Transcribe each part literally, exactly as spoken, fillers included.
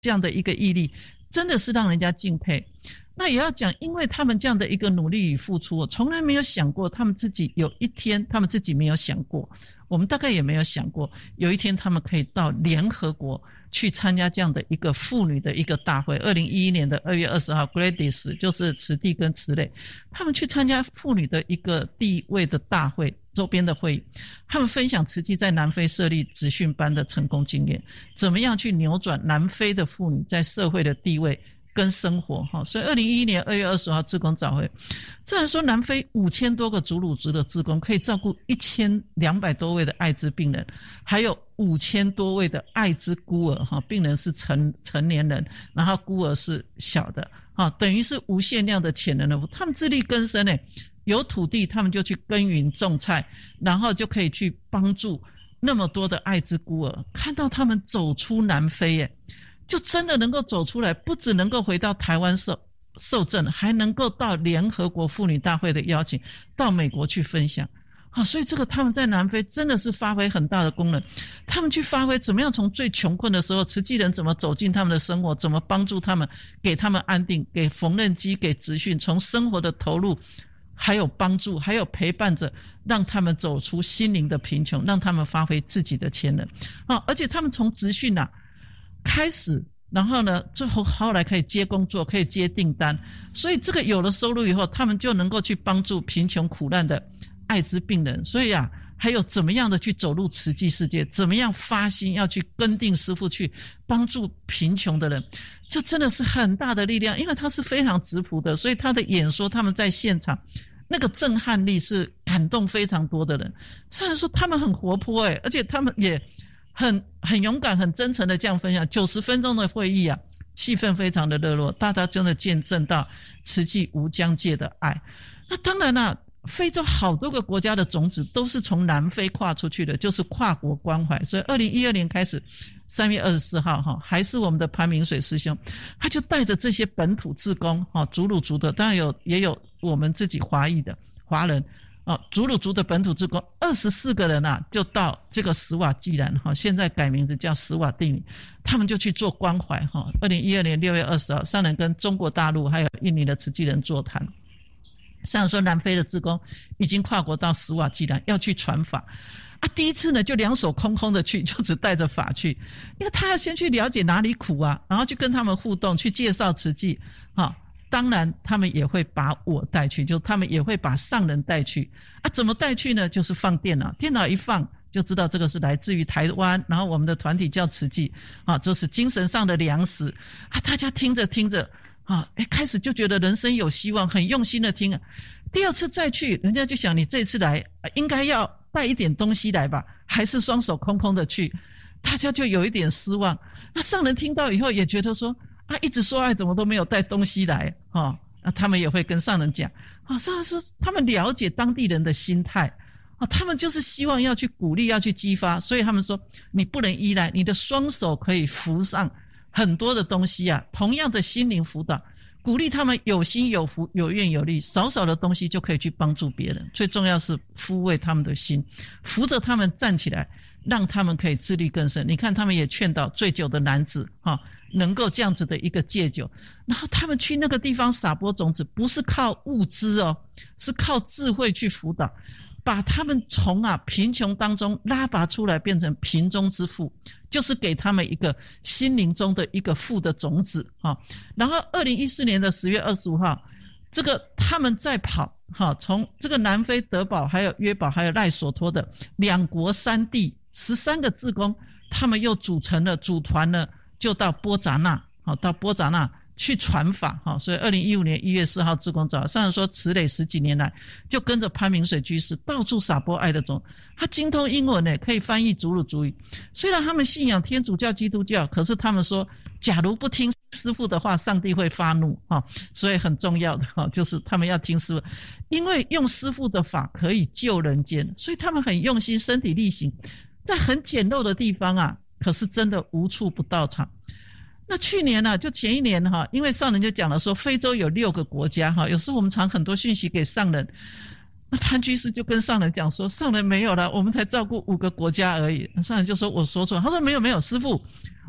这样的一个毅力，真的是让人家敬佩。那也要讲，因为他们这样的一个努力与付出，我从来没有想过他们自己有一天，他们自己没有想过，我们大概也没有想过，有一天他们可以到联合国去参加这样的一个妇女的一个大会。二零一一年的二月二十号 Gladys 就是慈蒂跟慈蕾，他们去参加妇女的一个地位的大会周边的会议，他们分享慈济在南非设立职训班的成功经验，怎么样去扭转南非的妇女在社会的地位跟生活。所以二零一一年二月二十号志工早会，虽然说南非五千多个祖鲁族的志工可以照顾一千两百多位的艾滋病人，还有五千多位的艾滋孤儿，病人是成成年人，然后孤儿是小的，等于是无限量的潜能的，他们自力更生，有土地他们就去耕耘种菜，然后就可以去帮助那么多的艾滋孤儿。看到他们走出南非耶，就真的能够走出来，不只能够回到台湾受受赠，还能够到联合国妇女大会的邀请，到美国去分享。啊，所以这个他们在南非真的是发挥很大的功能，他们去发挥怎么样从最穷困的时候，慈济人怎么走进他们的生活，怎么帮助他们，给他们安定，给缝纫机，给职训，从生活的投入还有帮助，还有陪伴着，让他们走出心灵的贫穷，让他们发挥自己的潜能。啊，而且他们从职训啊开始，然后呢最后后来可以接工作，可以接订单，所以这个有了收入以后，他们就能够去帮助贫穷苦难的艾滋病人。所以啊，还有怎么样的去走入慈济世界，怎么样发心要去跟定师父去帮助贫穷的人，这真的是很大的力量。因为他是非常质朴的，所以他的演说他们在现场那个震撼力是感动非常多的人。虽然说他们很活泼诶，而且他们也很很勇敢很真诚的这样分享。九十分钟的会议啊，气氛非常的热络，大家真的见证到慈济无疆界的爱。那当然啦、啊，非洲好多个国家的种子都是从南非跨出去的，就是跨国关怀。所以二零一二年开始，三月二十四号还是我们的潘明水师兄，他就带着这些本土志工，祖鲁族的，当然有也有我们自己华裔的华人，祖鲁族的本土志工二十四个人啊，就到这个史瓦济兰，现在改名字叫史瓦帝尼，他们就去做关怀。二零一二年六月二十号，上人跟中国大陆还有印尼的慈济人座谈。上人说南非的志工已经跨国到史瓦济兰要去传法啊，第一次呢就两手空空的去，就只带着法去，因为他要先去了解哪里苦啊，然后去跟他们互动，去介绍慈济啊。当然他们也会把我带去，就他们也会把上人带去啊。怎么带去呢？就是放电脑，电脑一放就知道这个是来自于台湾，然后我们的团体叫慈济啊，这是精神上的粮食啊。大家听着听着啊，一开始就觉得人生有希望，很用心的听啊。第二次再去，人家就想你这次来应该要带一点东西来吧，还是双手空空的去，大家就有一点失望。那上人听到以后也觉得说啊，一直说爱怎么都没有带东西来哦，那他们也会跟上人讲啊，上人说他们了解当地人的心态啊，他们就是希望要去鼓励，要去激发，所以他们说你不能依赖，你的双手可以扶上很多的东西啊。同样的心灵辅导，鼓励他们有心有福有愿有力，少少的东西就可以去帮助别人。最重要是抚慰他们的心，扶着他们站起来，让他们可以自力更生。你看他们也劝导醉酒的男子哈、哦，能够这样子的一个戒酒，然后他们去那个地方撒播种子，不是靠物资哦，是靠智慧去辅导，把他们从啊贫穷当中拉拔出来，变成贫中之富，就是给他们一个心灵中的一个富的种子哈、哦。然后二零一四年的十月二十五号，这个他们在跑哈，从这个南非德堡还有约堡还有赖索托的两国三地十三个志工，他们又组成了组团了，就到波扎纳，好，到波扎纳去传法，好，所以二零一五年一月四号志工早上说，慈磊十几年来就跟着潘明水居士到处撒播爱的种，他精通英文呢，可以翻译祖鲁族语。虽然他们信仰天主教、基督教，可是他们说，假如不听师父的话，上帝会发怒，所以很重要的就是他们要听师父，因为用师父的法可以救人间，所以他们很用心，身体力行，在很简陋的地方啊，可是真的无处不到场。那去年啊，就前一年哈，因为上人就讲了说，非洲有六个国家哈，有时候我们传很多讯息给上人，那潘居士就跟上人讲说，上人没有了，我们才照顾五个国家而已。上人就说我说错，他说没有没有，师父，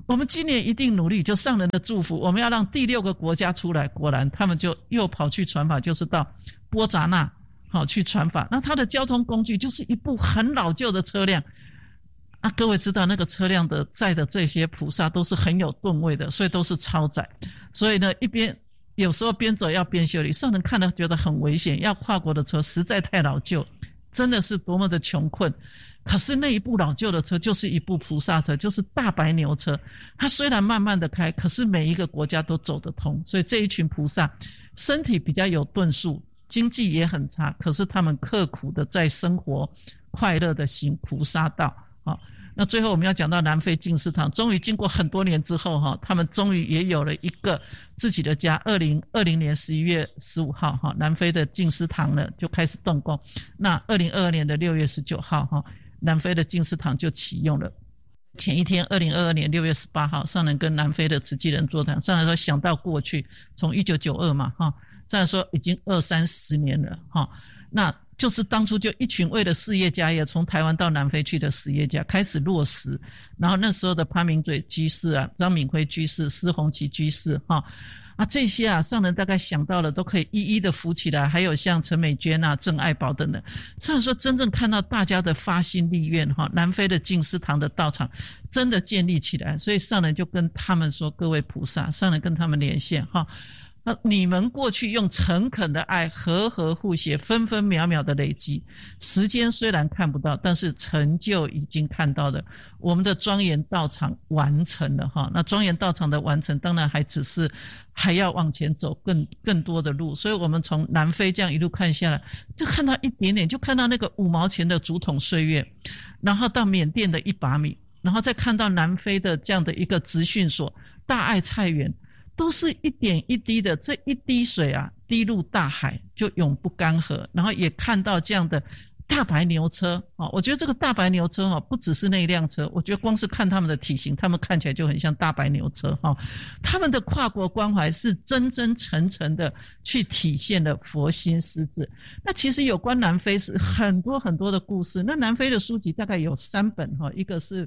我们今年一定努力，就上人的祝福，我们要让第六个国家出来。果然他们就又跑去传法，就是到波扎那好去传法。那他的交通工具就是一部很老旧的车辆啊，各位知道那个车辆的载的这些菩萨都是很有吨位的，所以都是超载。所以呢，一边有时候边走要边修理，上人看了觉得很危险，要跨国的车实在太老旧，真的是多么的穷困。可是那一部老旧的车就是一部菩萨车，就是大白牛车，它虽然慢慢的开，可是每一个国家都走得通。所以这一群菩萨身体比较有吨数，经济也很差，可是他们刻苦的在生活，快乐的行菩萨道。好，那最后我们要讲到南非净思堂，终于经过很多年之后哈，他们终于也有了一个自己的家。二零二零年十一月十五号哈，南非的净思堂呢就开始动工。那二零二二年的六月十九号哈，南非的净思堂就启用了。前一天二零二二年六月十八号，上人跟南非的慈济人座谈，上人说想到过去从一九九二嘛哈，上人说已经二三十年了哈，那就是当初就一群为了事业家业从台湾到南非去的实业家开始落实，然后那时候的潘明嘴居士啊、张敏辉居士、施洪奇居士哈啊，这些啊上人大概想到了都可以一一的扶起来，还有像陈美娟啊、郑爱宝等等。上人说真正看到大家的发心立愿哈，南非的净思堂的道场真的建立起来，所以上人就跟他们说，各位菩萨，上人跟他们连线哈。那你们过去用诚恳的爱和和互协，分分秒秒的累积，时间虽然看不到，但是成就已经看到了。我们的庄严道场完成了哈，那庄严道场的完成当然还只是还要往前走更更多的路。所以我们从南非这样一路看下来，就看到一点点，就看到那个五毛钱的竹筒岁月，然后到缅甸的一把米，然后再看到南非的这样的一个职训所大爱菜园，都是一点一滴的，这一滴水啊滴入大海就永不干涸。然后也看到这样的大白牛车、哦、我觉得这个大白牛车、哦、不只是那一辆车，我觉得光是看他们的体型，他们看起来就很像大白牛车、哦、他们的跨国关怀是真真诚诚的去体现了佛心师志。那其实有关南非是很多很多的故事，那南非的书籍大概有三本、哦、一个是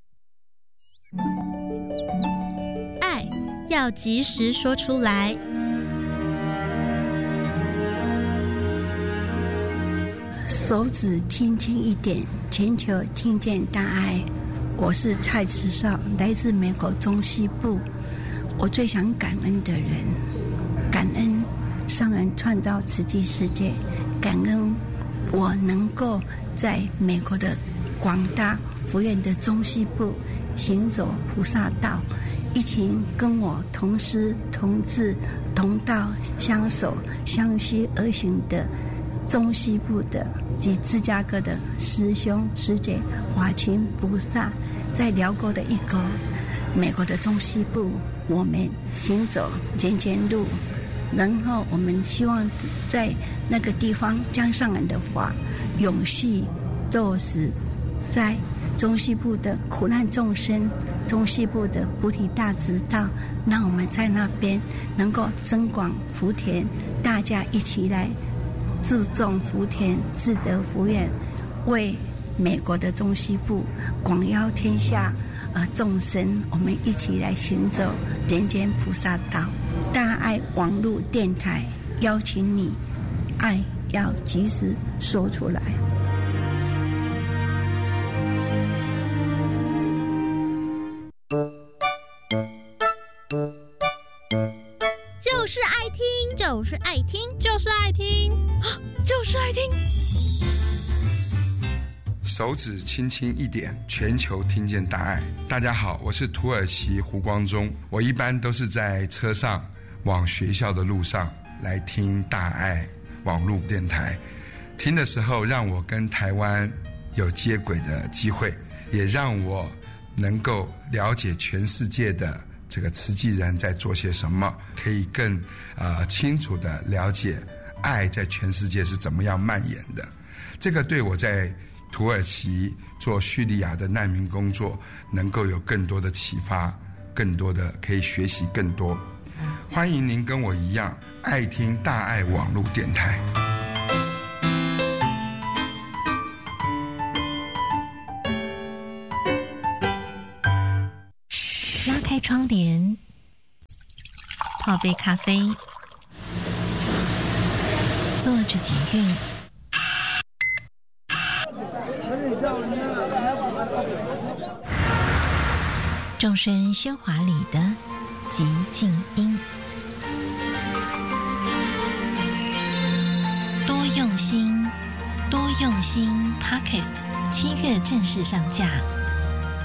爱要及时说出来。 手指轻轻一点，全球听见大爱。我是蔡慈少，来自美国中西部。我最想感恩的人，感恩上人创造慈济世界，感恩我能够在美国的广大福院的中西部行走菩萨道，一群跟我同师同志同道相守相须而行的中西部的及芝加哥的师兄师姐华勤菩萨，在辽国的一个美国的中西部，我们行走人间路，然后我们希望在那个地方将上人的法永续落实在中西部的苦难众生，中西部的菩提大直道，让我们在那边能够增广福田，大家一起来自种福田，自得福愿，为美国的中西部广邀天下呃众生，我们一起来行走人间菩萨道。大爱网络电台邀请你，爱要及时说出来。 就是爱听，就是爱听，就是爱听，就是爱听。 手指轻轻一点，全球听见大爱。大家好，我是土耳其胡光中。我一般都是在车上往学校的路上来听大爱网络电台，听的时候让我跟台湾有接轨的机会，也让我能够了解全世界的这个慈济人在做些什么，可以更呃清楚的了解爱在全世界是怎么样蔓延的。这个对我在土耳其做叙利亚的难民工作能够有更多的启发，更多的可以学习更多。欢迎您跟我一样爱听大爱网络电台。 拉窗帘，泡杯咖啡，坐着捷运，众生喧哗里的寂静音。多用心，多用心 Podcast 七月正式上架。